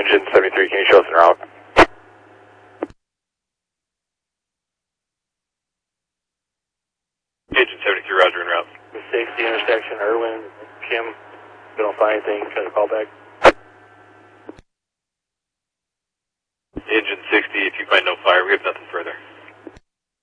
Engine 73, can you show us en route? Engine 73, roger, en route. The 60 intersection, Irwin, Kim, if you don't find anything, try to call back. Engine 60, if you find no fire, we have nothing further.